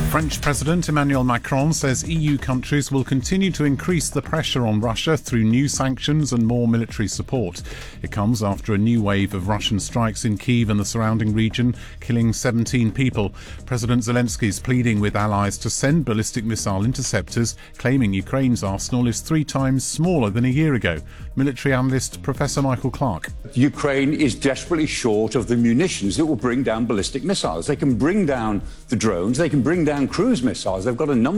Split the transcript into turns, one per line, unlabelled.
French President Emmanuel Macron says EU countries will continue to increase the pressure on Russia through new sanctions and more military support. It comes after a new wave of Russian strikes in Kyiv and the surrounding region, killing 17 people. President Zelensky is pleading with allies to send ballistic missile interceptors, claiming Ukraine's arsenal is 3 times smaller than a year ago. Military analyst Professor Michael Clark.
Ukraine is desperately short of the munitions that will bring down ballistic missiles. They can bring down the drones, they can bring down cruise missiles. They've got a number